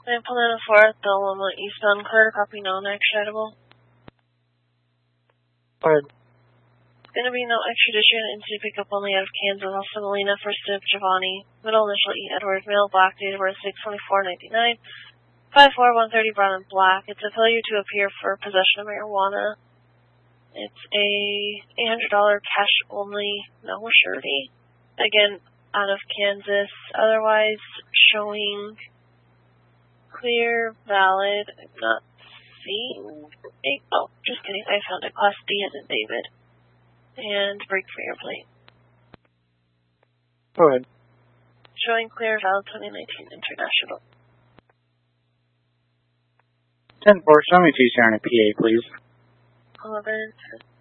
9 4th, Delaware eastbound, clear, copy, non-extradable. Go ahead. Going to be no extradition, into pickup only out of Kansas, also Melina, first of Giovanni, middle initial E. Edward, male, black, date of birth 6/24/99, 54130 brown and black. It's a failure to appear for possession of marijuana. It's a $800 cash only, no surety. Again, out of Kansas, otherwise showing clear, valid. I'm not seeing a, oh, just kidding, I found it, class D as in David. And brake for your plate. Go ahead. Showing clear, valid 2019 international. 10-4, show me 2 Sarah PA, please. 11.